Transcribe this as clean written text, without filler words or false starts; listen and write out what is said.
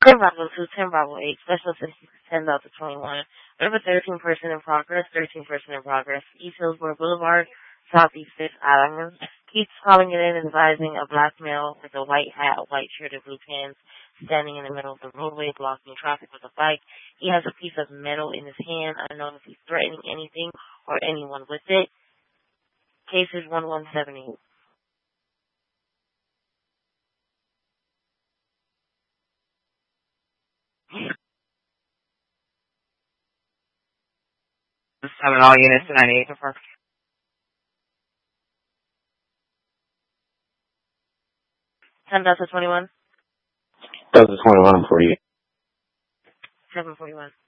10 Bravo 2, 10 Bravo 8, Special Assistance 10 Delta 21. Number 13 person in progress, 13 person in progress. East Hillsborough Boulevard, Southeast 5th Avenue. Keeps calling it in and advising a black male with a white hat, a white shirt, and blue pants standing in the middle of the roadway blocking traffic with a bike. He has a piece of metal in his hand. Unknown if he's threatening anything or anyone with it. Case is 1178. Having all units to 98 confirmed. Delta 21. Delta 21, 48. 741.